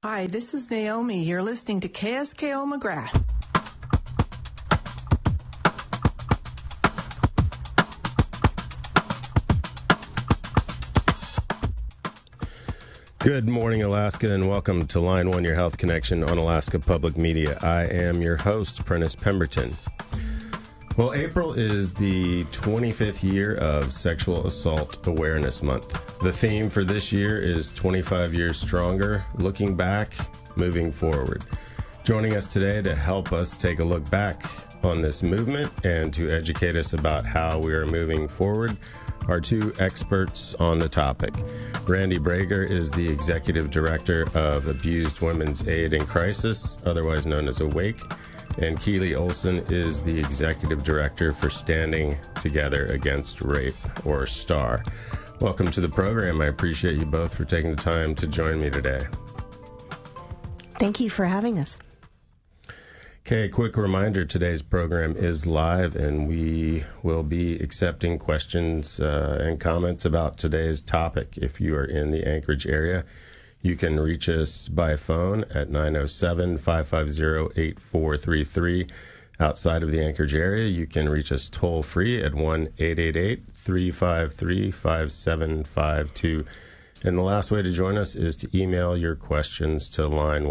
Hi, this is Naomi. You're listening to KSKO McGrath. Good morning, Alaska, and welcome to Line 1, your health connection on Alaska Public Media. I am your host, Prentice Pemberton. Well, April is the 25th year of Sexual Assault Awareness Month. The theme for this year is 25 Years Stronger, Looking Back, Moving Forward. Joining us today to help us take a look back on this movement and to educate us about how we are moving forward are two experts on the topic. Randy Brager is the Executive Director of Abused Women's Aid in Crisis, otherwise known as AWAKE, and Keely Olson is the Executive Director for Standing Together Against Rape, or STAR. Welcome to the program. I appreciate you both for taking the time to join me today. Thank you for having us. Okay, quick reminder, today's program is live and we will be accepting questions and comments about today's topic. If you are in the Anchorage area, you can reach us by phone at 907-550-8433. Outside of the Anchorage area, you can reach us toll-free at 1-888-353-5752. And the last way to join us is to email your questions to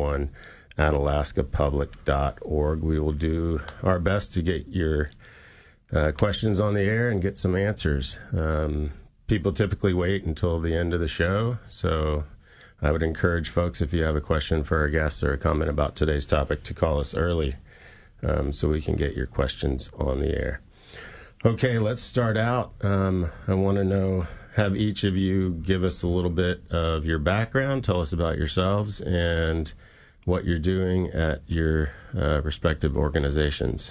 line1@alaskapublic.org. We will do our best to get your questions on the air and get some answers. People typically wait until the end of the show, so I would encourage folks, if you have a question for our guests or a comment about today's topic, to call us early so we can get your questions on the air. Okay, let's start out. I want to have each of you give us a little bit of your background, tell us about yourselves, and what you're doing at your respective organizations.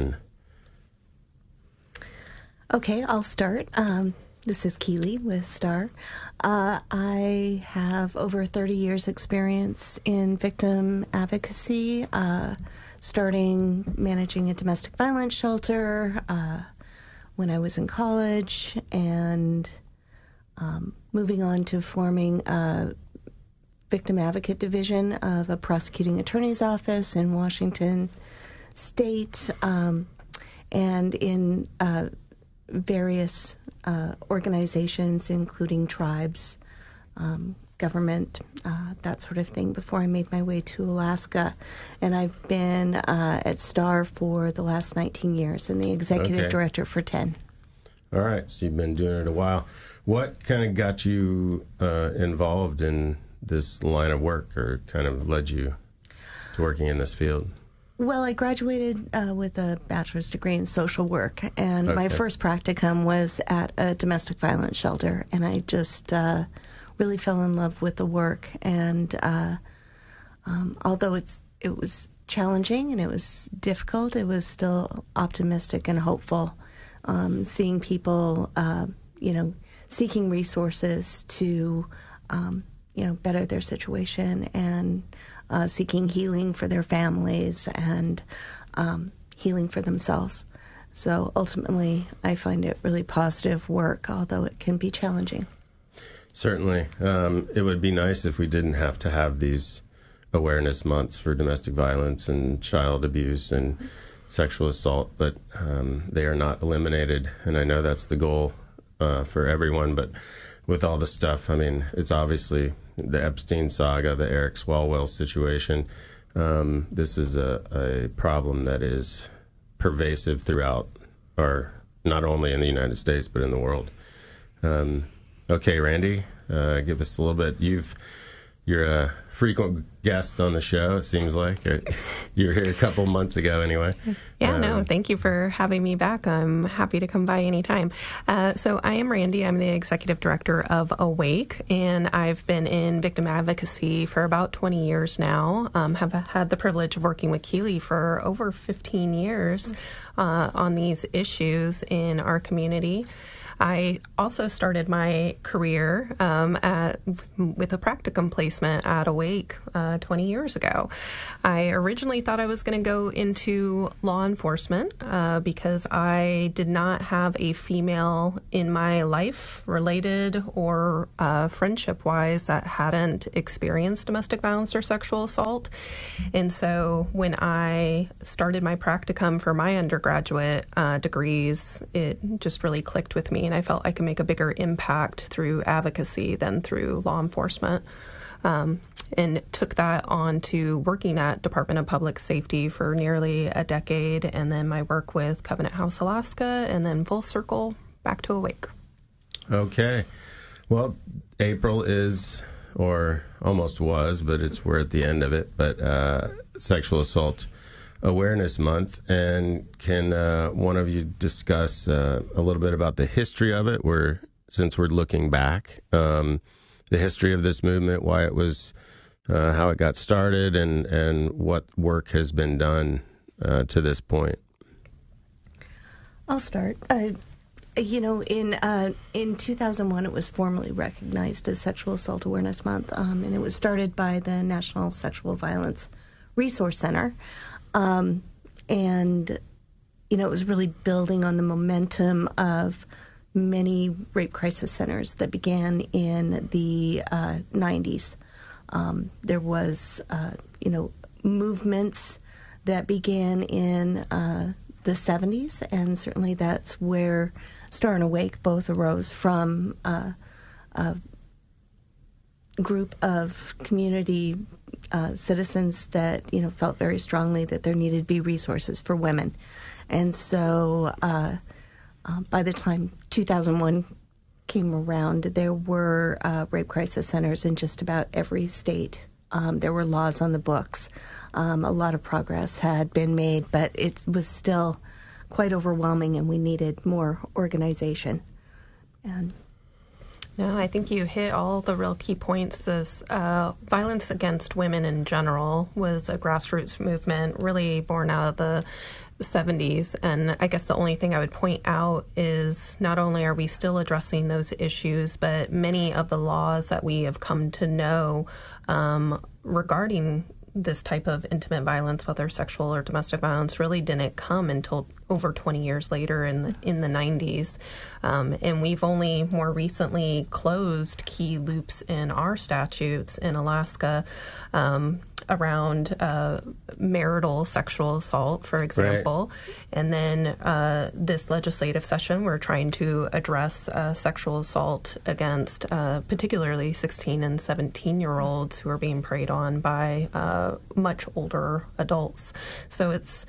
Okay, I'll start. This is Keely with STAR. I have over 30 years experience in victim advocacy, starting managing a domestic violence shelter when I was in college, and moving on to forming a victim advocate division of a prosecuting attorney's office in Washington State, and in various organizations, including tribes, government, that sort of thing, before I made my way to Alaska. And I've been at STAR for the last 19 years and the executive director for 10. All right, so you've been doing it a while. What kind of got you involved in this line of work, or kind of led you to working in this field? Well, I graduated with a bachelor's degree in social work, and my first practicum was at a domestic violence shelter, and I just really fell in love with the work. And although it was challenging and it was difficult, it was still optimistic and hopeful, seeing people, seeking resources to, better their situation, and seeking healing for their families and healing for themselves. So ultimately, I find it really positive work, although it can be challenging. Certainly. It would be nice if we didn't have to have these awareness months for domestic violence and child abuse and sexual assault, but they are not eliminated, and I know that's the goal for everyone. But with all the stuff, I mean, it's obviously the Epstein saga, the Eric Swalwell situation. This is a problem that is pervasive throughout, or not only in the United States, but in the world. Okay, Randy, give us a little bit. You're a frequent guest on the show, it seems like. You were here a couple months ago anyway. Yeah, thank you for having me back. I'm happy to come by anytime. So I am Randy. I'm the Executive Director of AWAKE, and I've been in victim advocacy for about 20 years now. Have had the privilege of working with Keely for over 15 years on these issues in our community. I also started my career with a practicum placement at Awake 20 years ago. I originally thought I was going to go into law enforcement because I did not have a female in my life, related or friendship-wise, that hadn't experienced domestic violence or sexual assault. And so when I started my practicum for my undergraduate degrees, it just really clicked with me, and I felt I could make a bigger impact through advocacy than through law enforcement. And took that on to working at Department of Public Safety for nearly a decade, and then my work with Covenant House Alaska, and then full circle back to Awake. Okay. Well, April is, or almost was, but we're at the end of it, but Sexual Assault Awareness Month. And can one of you discuss a little bit about the history of it, since we're looking back, the history of this movement, why it was, how it got started, and what work has been done to this point? I'll start. In 2001, it was formally recognized as Sexual Assault Awareness Month, and it was started by the National Sexual Violence Resource Center. And, it was really building on the momentum of many rape crisis centers that began in the 90s. There was, movements that began in the 70s, and certainly that's where Star and Awake both arose from a group of community citizens that, felt very strongly that there needed to be resources for women. And so by the time 2001 came around, there were rape crisis centers in just about every state. There were laws on the books. A lot of progress had been made, but it was still quite overwhelming, and we needed more organization. No, I think you hit all the real key points. This violence against women in general was a grassroots movement really born out of the 70s. And I guess the only thing I would point out is not only are we still addressing those issues, but many of the laws that we have come to know regarding this type of intimate violence, whether sexual or domestic violence, really didn't come until over 20 years later in the 90s. And we've only more recently closed key loops in our statutes in Alaska around marital sexual assault, for example. Right. And then this legislative session, we're trying to address sexual assault against particularly 16 and 17-year-olds who are being preyed on by much older adults. So it's,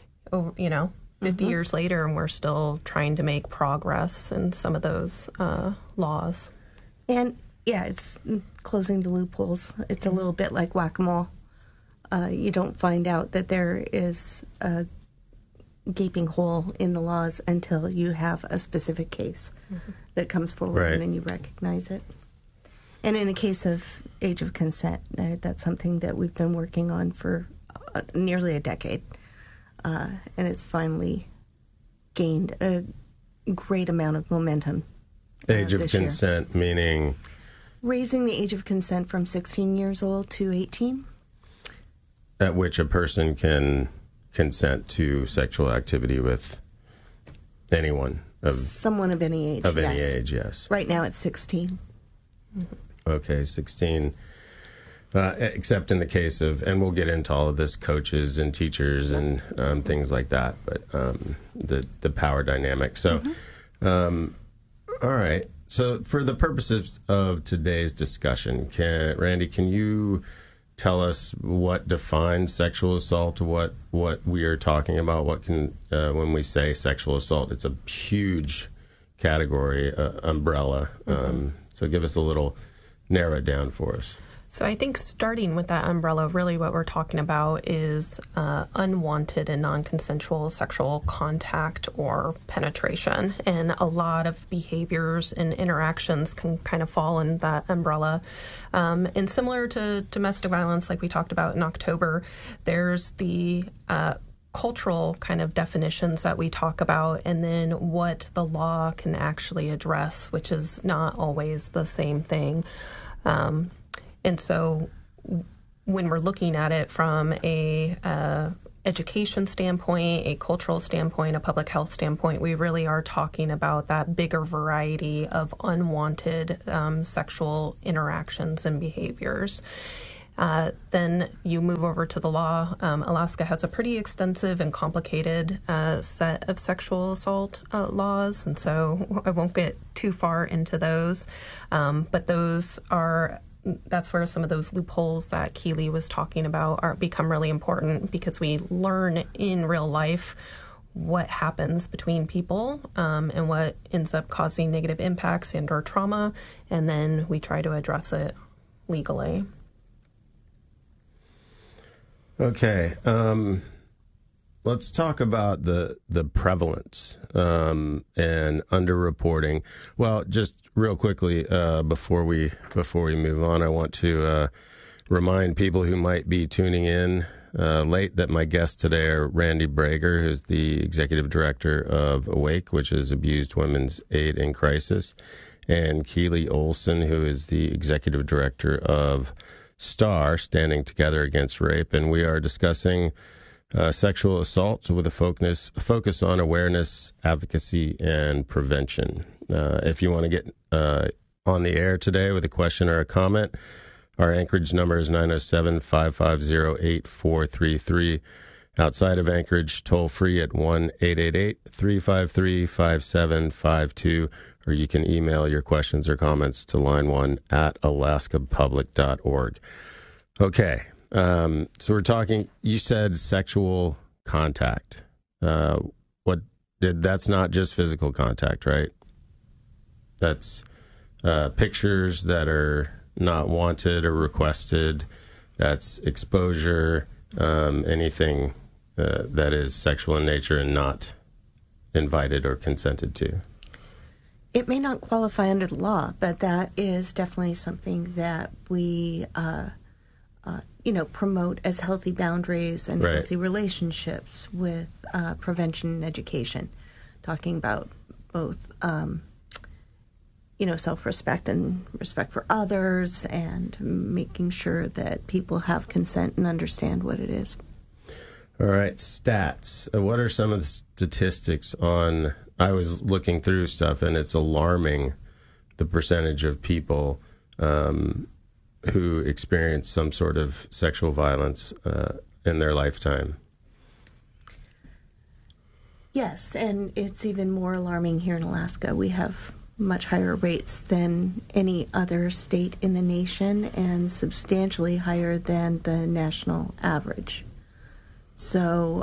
50 years later, and we're still trying to make progress in some of those laws. And, it's closing the loopholes. It's a little bit like whack-a-mole. You don't find out that there is a gaping hole in the laws until you have a specific case that comes forward, right, and then you recognize it. And in the case of age of consent, that's something that we've been working on for nearly a decade. And it's finally gained a great amount of momentum. Age of consent, meaning? Raising the age of consent from 16 years old to 18. At which a person can consent to sexual activity with anyone. Someone of any age, Of any age, yes. Right now it's 16. Okay, 16. Except in the case of, and we'll get into all of this, coaches and teachers and things like that, but the power dynamic. So, all right. So for the purposes of today's discussion, Randy, can you tell us what defines sexual assault, what we are talking about? What can, when we say sexual assault, it's a huge category, umbrella. So give us a little, narrow it down for us. So I think starting with that umbrella, really what we're talking about is unwanted and non-consensual sexual contact or penetration. And a lot of behaviors and interactions can kind of fall in that umbrella. And similar to domestic violence, like we talked about in October, there's the cultural kind of definitions that we talk about, and then what the law can actually address, which is not always the same thing. And so when we're looking at it from a education standpoint, a cultural standpoint, a public health standpoint, we really are talking about that bigger variety of unwanted sexual interactions and behaviors. Then you move over to the law. Alaska has a pretty extensive and complicated set of sexual assault laws, and so I won't get too far into those. But that's where some of those loopholes that Keely was talking about become really important, because we learn in real life what happens between people and what ends up causing negative impacts and or trauma, and then we try to address it legally. Okay, let's talk about the prevalence and underreporting. Well, just real quickly before we move on, I want to remind people who might be tuning in late that my guests today are Randy Brager, who's the executive director of Awake, which is Abused Women's Aid in Crisis, and Keely Olson, who is the executive director of STAR, Standing Together Against Rape, and we are discussing sexual assault with a focus on awareness, advocacy, and prevention. If you want to get on the air today with a question or a comment, our Anchorage number is 907-550-8433. Outside of Anchorage, toll free at 1-888-353-5752, or you can email your questions or comments to line1@alaskapublic.org. Okay, so we're talking, you said sexual contact. That's not just physical contact, right? That's pictures that are not wanted or requested. That's exposure, anything that is sexual in nature and not invited or consented to. It may not qualify under the law, but that is definitely something that we, promote as healthy boundaries and healthy relationships with prevention and education. Talking about both, self-respect and respect for others, and making sure that people have consent and understand what it is. All right, stats. What are some of the statistics on? I was looking through stuff, and it's alarming, the percentage of people who experience some sort of sexual violence in their lifetime. Yes, and it's even more alarming here in Alaska. We have much higher rates than any other state in the nation, and substantially higher than the national average. So,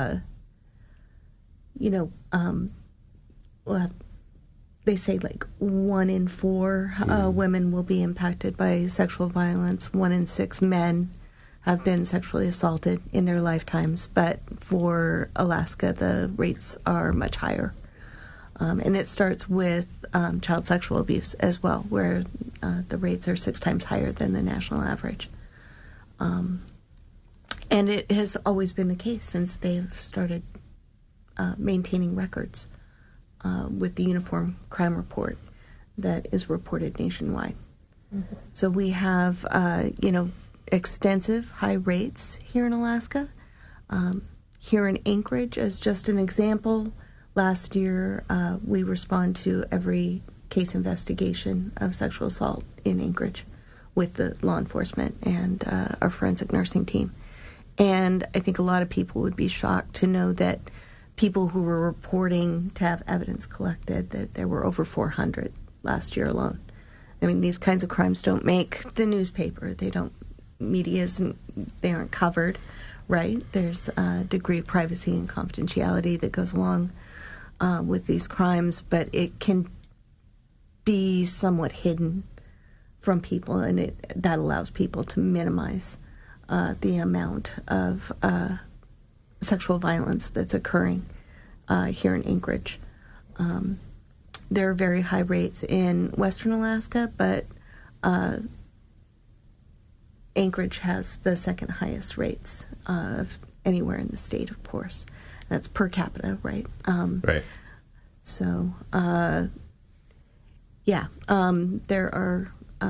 they say like 1 in 4 women will be impacted by sexual violence. 1 in 6 men have been sexually assaulted in their lifetimes. But for Alaska, the rates are much higher. And it starts with child sexual abuse as well, where the rates are 6 times higher than the national average. And it has always been the case since they've started maintaining records with the Uniform Crime Report that is reported nationwide. Mm-hmm. So we have, extensive high rates here in Alaska. Here in Anchorage, as just an example, last year we respond to every case investigation of sexual assault in Anchorage with the law enforcement and our forensic nursing team. And I think a lot of people would be shocked to know that people who were reporting to have evidence collected, that there were over 400 last year alone. I mean, these kinds of crimes don't make the newspaper. They aren't covered, right? There's a degree of privacy and confidentiality that goes along with these crimes, but it can be somewhat hidden from people, and that allows people to minimize the amount of sexual violence that's occurring here in Anchorage. There are very high rates in Western Alaska, but Anchorage has the second highest rates of anywhere in the state, of course. That's per capita, right? Right. So, there are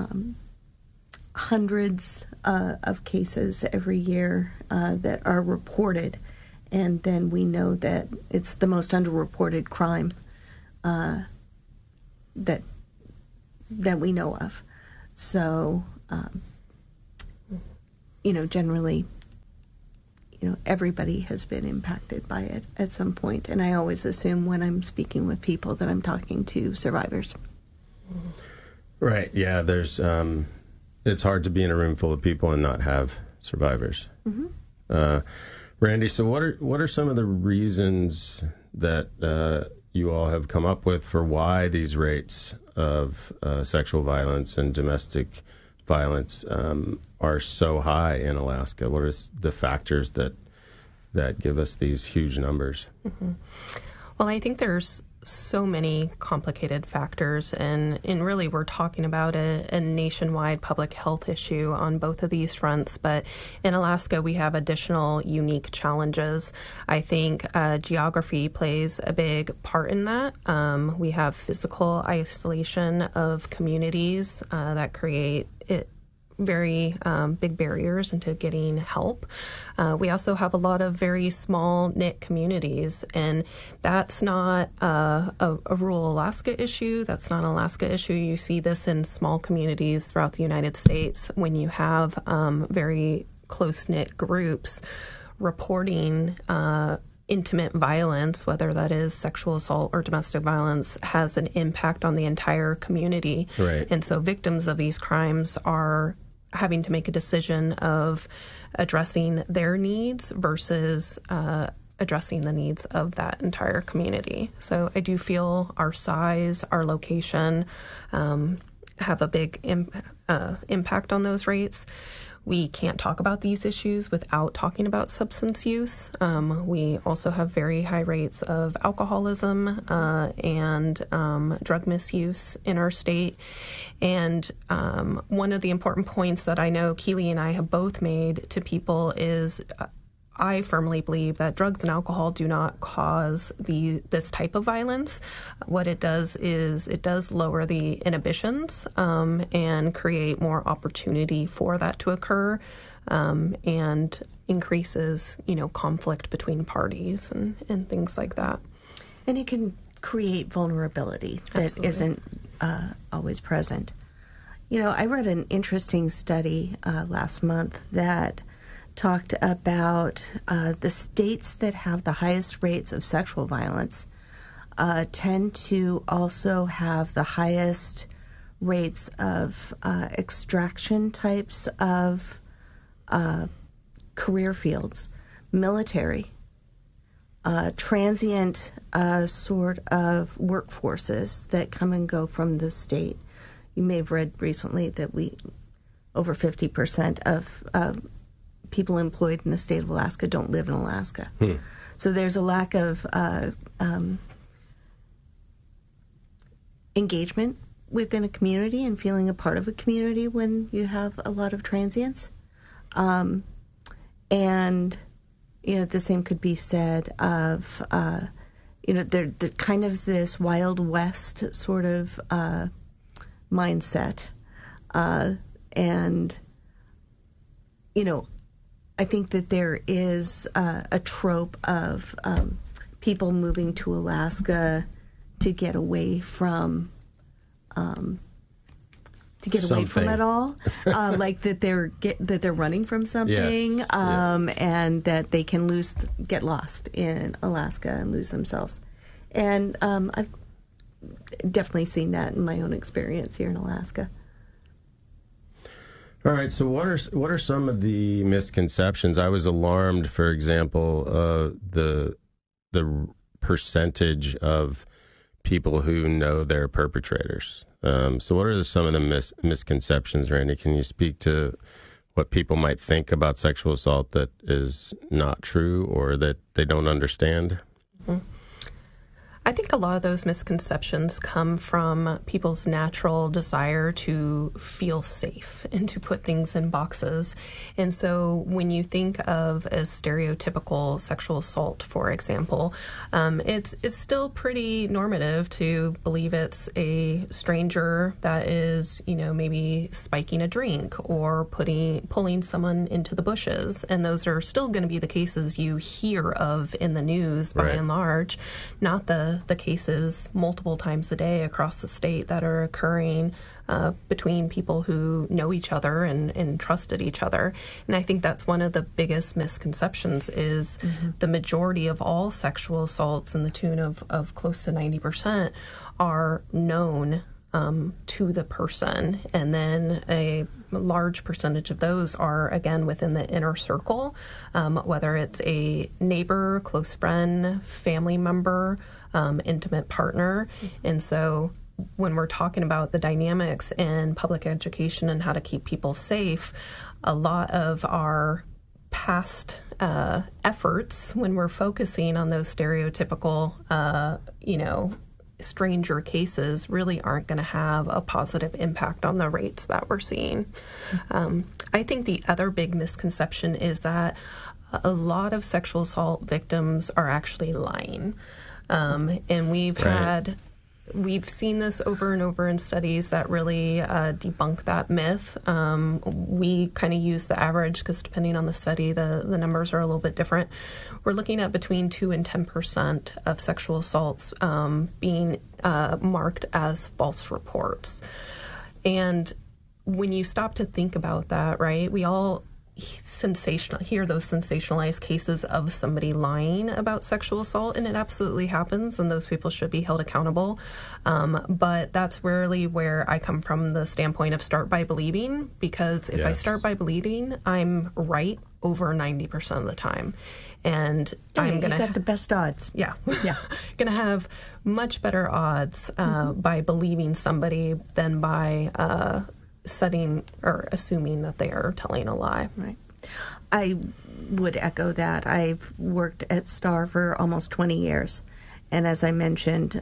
hundreds of cases every year that are reported, and then we know that it's the most underreported crime that we know of. So, generally, everybody has been impacted by it at some point, and I always assume when I'm speaking with people that I'm talking to survivors. Right. Yeah. There's. It's hard to be in a room full of people and not have survivors. Mm-hmm. Randy, so what are some of the reasons that you all have come up with for why these rates of sexual violence and domestic violence are so high in Alaska? What are the factors that give us these huge numbers? Mm-hmm. Well, I think there's so many complicated factors, and really we're talking about a nationwide public health issue on both of these fronts, but in Alaska we have additional unique challenges. I think geography plays a big part in that. We have physical isolation of communities that create very big barriers into getting help. We also have a lot of very small knit communities, and that's not a rural Alaska issue. That's not an Alaska issue. You see this in small communities throughout the United States when you have very close-knit groups reporting intimate violence, whether that is sexual assault or domestic violence, has an impact on the entire community. Right. And so victims of these crimes are having to make a decision of addressing their needs versus addressing the needs of that entire community. So I do feel our size, our location have a big impact on those rates. We can't talk about these issues without talking about substance use. We also have very high rates of alcoholism and drug misuse in our state. And one of the important points that I know Keely and I have both made to people is I firmly believe that drugs and alcohol do not cause this type of violence. What it does is it does lower the inhibitions and create more opportunity for that to occur, and increases, conflict between parties and things like that. And it can create vulnerability that Absolutely. Isn't always present. I read an interesting study last month that talked about the states that have the highest rates of sexual violence tend to also have the highest rates of extraction types of career fields, military, transient sort of workforces that come and go from the state. You may have read recently that over 50% of people employed in the state of Alaska don't live in Alaska. So there's a lack of engagement within a community and feeling a part of a community when you have a lot of transients. And, the same could be said of, the kind of this Wild West sort of mindset. I think that there is a trope of people moving to Alaska to get away from away from it all, like that they're running from something, Yes. and that they can get lost in Alaska and lose themselves. And I've definitely seen that in my own experience here in Alaska. All right. So what are some of the misconceptions? I was alarmed, for example, the percentage of people who know their perpetrators. So what are some of the misconceptions, Randy? Can you speak to what people might think about sexual assault that is not true or that they don't understand? Mm-hmm. I think a lot of those misconceptions come from people's natural desire to feel safe and to put things in boxes. And so when you think of a stereotypical sexual assault, for example, it's still pretty normative to believe it's a stranger that is, maybe spiking a drink or pulling someone into the bushes. And those are still going to be the cases you hear of in the news by and large, not the cases multiple times a day across the state that are occurring between people who know each other and trusted each other. And I think that's one of the biggest misconceptions is the majority of all sexual assaults, in the tune of close to 90%, are known to the person, and then a large percentage of those are, again, within the inner circle, whether it's a neighbor, close friend, family member, intimate partner. And so when we're talking about the dynamics in public education and how to keep people safe, a lot of our past efforts, when we're focusing on those stereotypical, stranger cases, really aren't going to have a positive impact on the rates that we're seeing. I think the other big misconception is that a lot of sexual assault victims are actually lying. And we've seen this over and over in studies that really debunk that myth. We kind of use the average because depending on the study, the numbers are a little bit different. We're looking at between 2 and 10% of sexual assaults being marked as false reports. And when you stop to think about that, right, we all hear those sensationalized cases of somebody lying about sexual assault, and it absolutely happens, and those people should be held accountable. But that's rarely where I come from the standpoint of start by believing, because if I start by believing, I'm right over 90% of the time. And I'm going to... You got the best odds. Yeah. Yeah. Going to have much better odds by believing somebody than by setting or assuming that they are telling a lie. Right. I would echo that. I've worked at STAR for almost 20 years. And as I mentioned,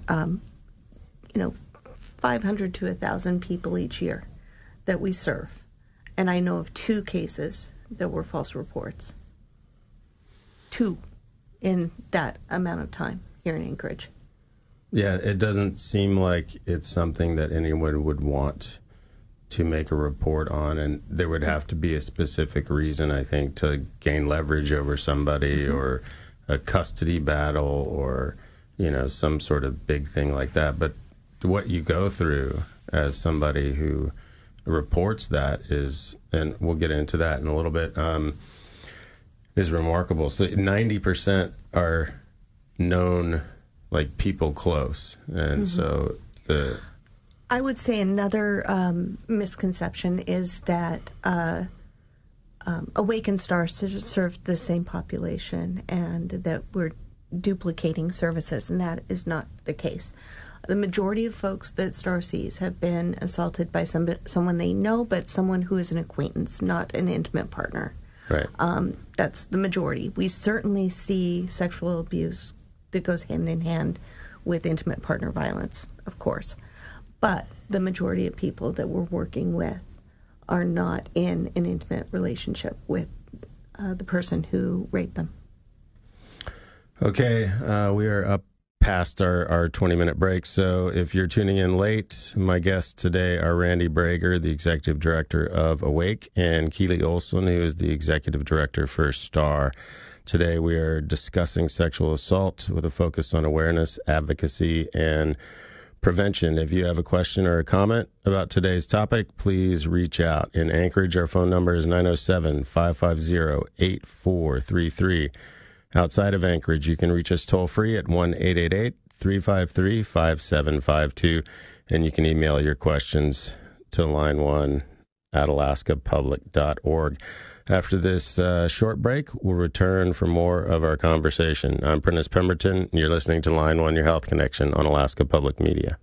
500 to 1,000 people each year that we serve. And I know of 2 cases that were false reports. 2 in that amount of time here in Anchorage. Yeah, it doesn't seem like it's something that anyone would want to make a report on, and there would have to be a specific reason, I think, to gain leverage over somebody or a custody battle or, some sort of big thing like that. But what you go through as somebody who reports that is, and we'll get into that in a little bit, is remarkable. So 90% are known, like people close. And so I would say another misconception is that Awake and STAR serve the same population and that we're duplicating services, and that is not the case. The majority of folks that STAR sees have been assaulted by someone they know, but someone who is an acquaintance, not an intimate partner. Right. That's the majority. We certainly see sexual abuse that goes hand in hand with intimate partner violence, of course. But the majority of people that we're working with are not in an intimate relationship with the person who raped them. Okay, we are up past our 20-minute break. So if you're tuning in late, my guests today are Randy Brager, the Executive Director of Awake, and Keely Olson, who is the Executive Director for STAR. Today we are discussing sexual assault with a focus on awareness, advocacy, and prevention. If you have a question or a comment about today's topic, please reach out. In Anchorage, our phone number is 907-550-8433. Outside of Anchorage, you can reach us toll-free at 1-888-353-5752, and you can email your questions to line1@alaskapublic.org. After this short break, we'll return for more of our conversation. I'm Prentice Pemberton, and you're listening to Line 1, Your Health Connection on Alaska Public Media.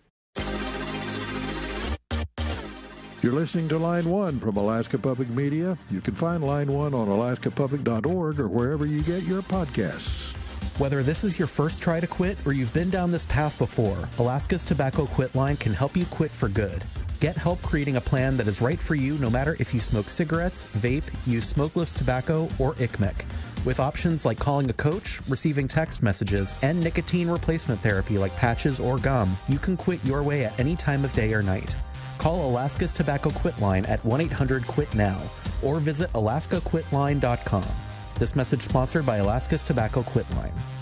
You're listening to Line 1 from Alaska Public Media. You can find Line 1 on alaskapublic.org or wherever you get your podcasts. Whether this is your first try to quit or you've been down this path before, Alaska's Tobacco Quit line can help you quit for good. Get help creating a plan that is right for you no matter if you smoke cigarettes, vape, use smokeless tobacco, or ICMEC. With options like calling a coach, receiving text messages, and nicotine replacement therapy like patches or gum, you can quit your way at any time of day or night. Call Alaska's Tobacco Quit line at 1-800-QUIT-NOW or visit alaskaquitline.com. This message sponsored by Alaska's Tobacco Quit line.